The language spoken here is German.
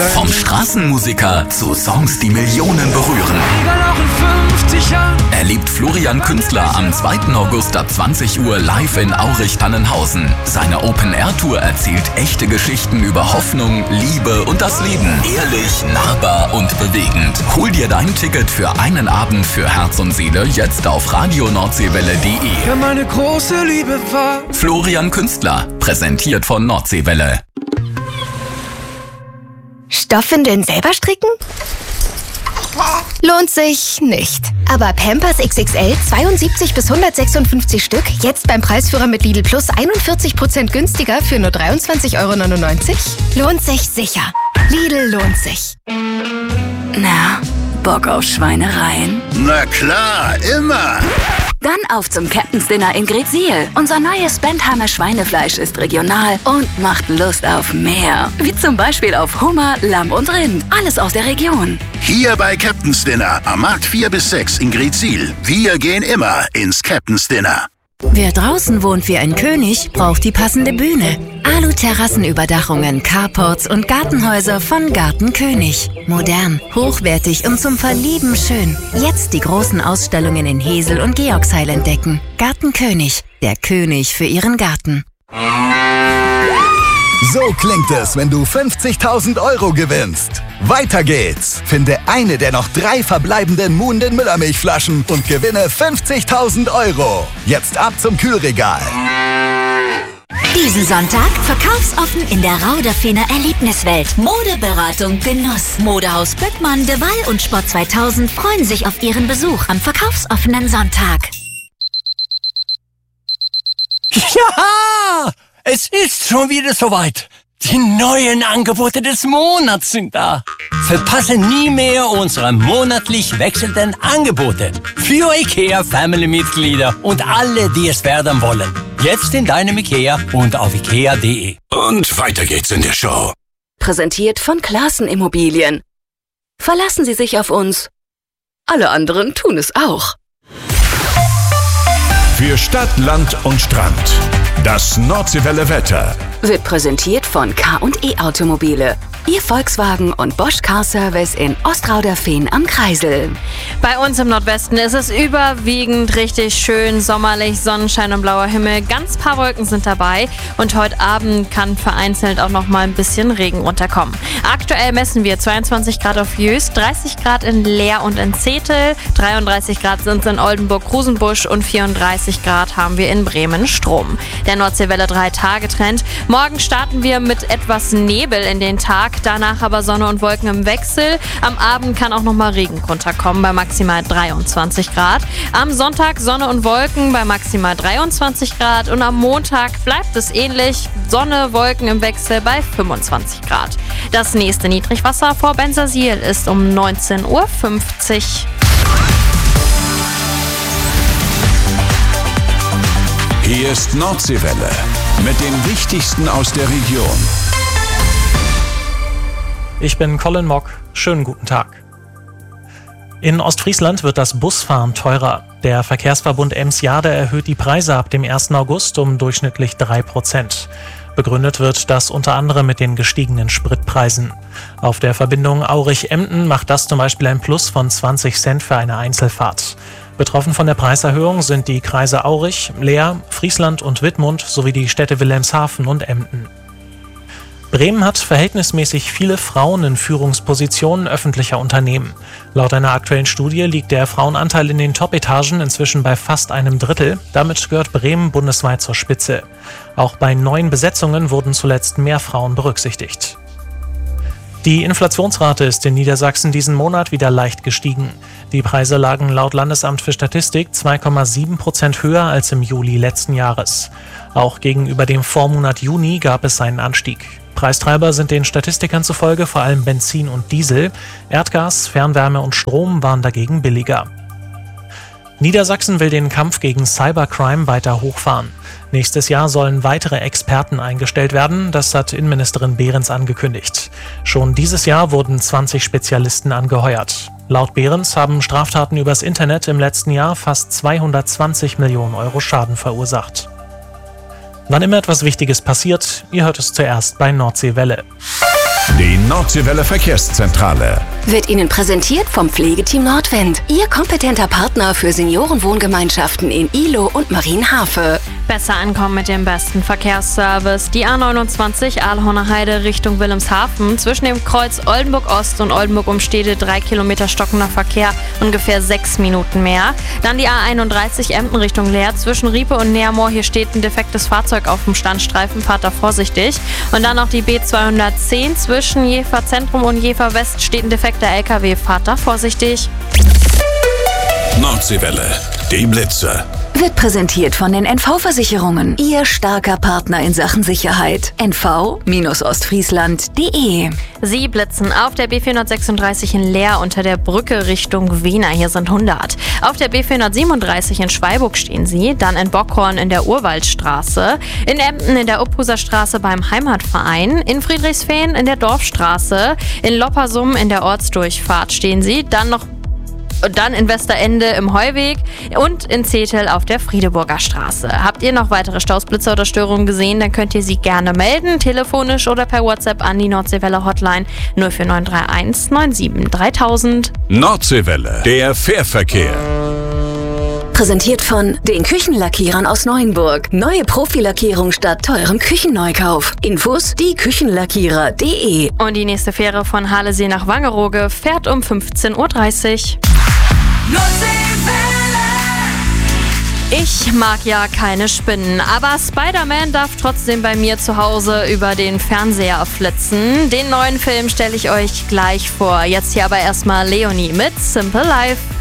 Vom Straßenmusiker zu Songs, die Millionen berühren. Erlebt Florian Künstler am 2. August ab 20 Uhr live in Aurich-Tannenhausen. Seine Open-Air-Tour erzählt echte Geschichten über Hoffnung, Liebe und das Leben. Ehrlich, nahbar und bewegend. Hol dir dein Ticket für einen Abend für Herz und Seele jetzt auf radionordseewelle.de. Ja, meine große Liebe war Florian Künstler, präsentiert von Nordseewelle. Stoffwindeln selber stricken? Lohnt sich nicht. Aber Pampers XXL 72 bis 156 Stück, jetzt beim Preisführer mit Lidl Plus 41% günstiger für nur 23,99 €? Lohnt sich sicher. Lidl lohnt sich. Na, Bock auf Schweinereien? Na klar, immer. Dann auf zum Captain's Dinner in Greetsiel. Unser neues Bentheimer Schweinefleisch ist regional und macht Lust auf mehr. Wie zum Beispiel auf Hummer, Lamm und Rind. Alles aus der Region. Hier bei Captain's Dinner am Markt 4 bis 6 in Greetsiel. Wir gehen immer ins Captain's Dinner. Wer draußen wohnt wie ein König, braucht die passende Bühne. Alu-Terrassenüberdachungen, Carports und Gartenhäuser von Garten König. Modern, hochwertig und zum Verlieben schön. Jetzt die großen Ausstellungen in Hesel und Georgsheil entdecken. Garten König, der König für Ihren Garten. So klingt es, wenn du 50.000 € gewinnst. Weiter geht's. Finde eine der noch 3 verbleibenden Muhnden Müllermilchflaschen und gewinne 50.000 €. Jetzt ab zum Kühlregal. Diesen Sonntag verkaufsoffen in der Rauderfener Erlebniswelt. Modeberatung, Genuss. Modehaus Böckmann, De Waal und Sport 2000 freuen sich auf ihren Besuch am verkaufsoffenen Sonntag. Ja! Es ist schon wieder soweit. Die neuen Angebote des Monats sind da. Verpasse nie mehr unsere monatlich wechselnden Angebote. Für IKEA-Family-Mitglieder und alle, die es werden wollen. Jetzt in deinem IKEA und auf ikea.de. Und weiter geht's in der Show. Präsentiert von Classen Immobilien. Verlassen Sie sich auf uns. Alle anderen tun es auch. Für Stadt, Land und Strand. Das Nordseewelle Wetter Wird präsentiert von K&E Automobile. Ihr Volkswagen und Bosch Car Service in Ostrauderfehn am Kreisel. Bei uns im Nordwesten ist es überwiegend richtig schön, sommerlich, Sonnenschein und blauer Himmel. Ganz paar Wolken sind dabei und heute Abend kann vereinzelt auch noch mal ein bisschen Regen runterkommen. Aktuell messen wir 22 Grad auf Jöst, 30 Grad in Leer und in Zetel, 33 Grad sind es in Oldenburg-Krusenbusch und 34 Grad haben wir in Bremen-Strom. Der Nordseewelle 3-Tage-Trend. Morgen starten wir mit etwas Nebel in den Tag, danach aber Sonne und Wolken im Wechsel. Am Abend kann auch nochmal Regen runterkommen bei maximal 23 Grad. Am Sonntag Sonne und Wolken bei maximal 23 Grad und am Montag bleibt es ähnlich. Sonne, Wolken im Wechsel bei 25 Grad. Das nächste Niedrigwasser vor Bensersiel ist um 19:50 Uhr. Hier ist Nordseewelle mit dem Wichtigsten aus der Region. Ich bin Colin Mock. Schönen guten Tag. In Ostfriesland wird das Busfahren teurer. Der Verkehrsverbund Ems-Jade erhöht die Preise ab dem 1. August um durchschnittlich 3%. Begründet wird das unter anderem mit den gestiegenen Spritpreisen. Auf der Verbindung Aurich-Emden macht das zum Beispiel ein Plus von 20 Cent für eine Einzelfahrt. Betroffen von der Preiserhöhung sind die Kreise Aurich, Leer, Friesland und Wittmund sowie die Städte Wilhelmshaven und Emden. Bremen hat verhältnismäßig viele Frauen in Führungspositionen öffentlicher Unternehmen. Laut einer aktuellen Studie liegt der Frauenanteil in den Top-Etagen inzwischen bei fast einem Drittel. Damit gehört Bremen bundesweit zur Spitze. Auch bei neuen Besetzungen wurden zuletzt mehr Frauen berücksichtigt. Die Inflationsrate ist in Niedersachsen diesen Monat wieder leicht gestiegen. Die Preise lagen laut Landesamt für Statistik 2,7% höher als im Juli letzten Jahres. Auch gegenüber dem Vormonat Juni gab es einen Anstieg. Preistreiber sind den Statistikern zufolge vor allem Benzin und Diesel. Erdgas, Fernwärme und Strom waren dagegen billiger. Niedersachsen will den Kampf gegen Cybercrime weiter hochfahren. Nächstes Jahr sollen weitere Experten eingestellt werden, das hat Innenministerin Behrens angekündigt. Schon dieses Jahr wurden 20 Spezialisten angeheuert. Laut Behrens haben Straftaten übers Internet im letzten Jahr fast 220 Millionen Euro Schaden verursacht. Wann immer etwas Wichtiges passiert, ihr hört es zuerst bei Nordseewelle. Die Nordseewelle Verkehrszentrale. Wird Ihnen präsentiert vom Pflegeteam Nordwind. Ihr kompetenter Partner für Seniorenwohngemeinschaften in Ihlow und Marienhafe. Besser ankommen mit dem besten Verkehrsservice. Die A29 Aalhorner Heide Richtung Wilhelmshaven. Zwischen dem Kreuz Oldenburg-Ost und Oldenburg-Umstede 3 Kilometer stockender Verkehr, ungefähr 6 Minuten mehr. Dann die A31 Emden Richtung Leer. Zwischen Riepe und Neermoor. Hier steht ein defektes Fahrzeug auf dem Standstreifen. Fahrt da vorsichtig. Und dann noch die B210 zwischen Jever Zentrum und Jever West steht ein defekter LKW. Fahrt da vorsichtig. Nordseewelle, die Blitze. Wird präsentiert von den NV-Versicherungen. Ihr starker Partner in Sachen Sicherheit. nv-ostfriesland.de. Sie blitzen auf der B436 in Leer unter der Brücke Richtung Wiener. Hier sind 100. Auf der B437 in Schwalburg stehen Sie. Dann in Bockhorn in der Urwaldstraße. In Emden in der Uphuser Straße beim Heimatverein. In Friedrichsfehn in der Dorfstraße. In Loppersum in der Ortsdurchfahrt stehen Sie. Dann in Westerende im Heuweg und in Zetel auf der Friedeburger Straße. Habt ihr noch weitere Staus, Blitzer oder Störungen gesehen, dann könnt ihr sie gerne melden, telefonisch oder per WhatsApp an die Nordseewelle Hotline 04931 97 3000. Nordseewelle, der Fährverkehr. Präsentiert von den Küchenlackierern aus Neuenburg. Neue Profilackierung statt teurem Küchenneukauf. Infos dieküchenlackierer.de. Und die nächste Fähre von Halesee nach Wangerooge fährt um 15.30 Uhr. Ich mag ja keine Spinnen, aber Spider-Man darf trotzdem bei mir zu Hause über den Fernseher flitzen. Den neuen Film stelle ich euch gleich vor. Jetzt hier aber erstmal Leonie mit Simple Life.